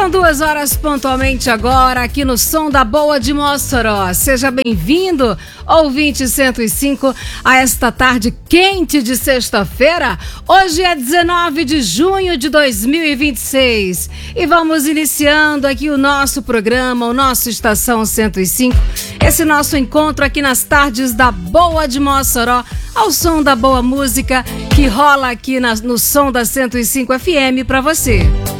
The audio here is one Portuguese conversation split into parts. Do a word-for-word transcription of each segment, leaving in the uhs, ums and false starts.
São duas horas pontualmente agora aqui no Som da Boa de Mossoró. Seja bem-vindo, ouvinte cento e cinco, a esta tarde quente de sexta-feira. Hoje é dezenove de junho de dois mil e vinte e seis e vamos iniciando aqui o nosso programa, o nosso Estação cento e cinco, esse nosso encontro aqui nas tardes da Boa de Mossoró, ao som da boa música que rola aqui na, no som da cento e cinco F M para você.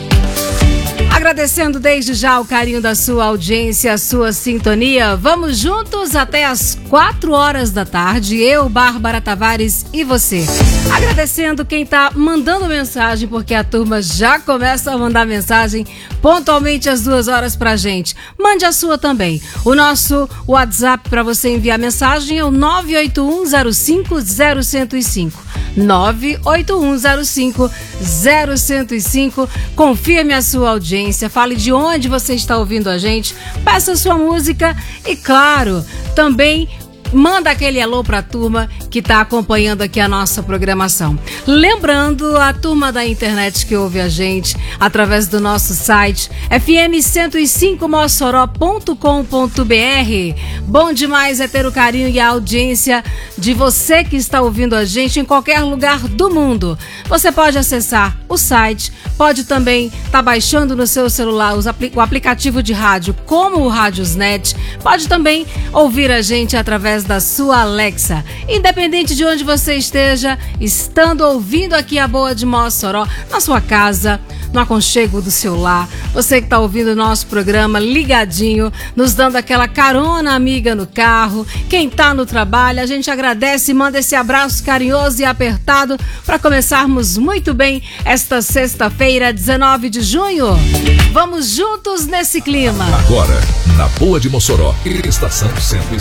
Agradecendo desde já o carinho da sua audiência, a sua sintonia. Vamos juntos até as quatro horas da tarde, eu, Bárbara Tavares e você. Agradecendo quem tá mandando mensagem, porque a turma já começa a mandar mensagem pontualmente às duas horas pra gente. Mande a sua também. O nosso WhatsApp para você enviar mensagem é o nove oito um zero cinco zero zero zero cinco. nove oito um zero cinco zero zero zero cinco. Confirme a sua audiência, fale de onde você está ouvindo a gente, peça sua música e, claro, também manda aquele alô pra turma que está acompanhando aqui a nossa programação. Lembrando a turma da internet que ouve a gente através do nosso site f m cento e cinco mossoró ponto com ponto b r. Bom demais é ter o carinho e a audiência de você que está ouvindo a gente em qualquer lugar do mundo. Você pode acessar o site, pode também estar tá baixando no seu celular os apl- o aplicativo de rádio como o Radiosnet, pode também ouvir a gente através da sua Alexa. Independente de onde você esteja, estando ouvindo aqui a Boa de Mossoró, na sua casa, no aconchego do seu lar, você que está ouvindo o nosso programa ligadinho, nos dando aquela carona amiga no carro, quem está no trabalho, a gente agradece e manda esse abraço carinhoso e apertado para começarmos muito bem esta sexta-feira, dezenove de junho. Vamos juntos nesse clima. Agora, na Boa de Mossoró, Estação cento e cinco.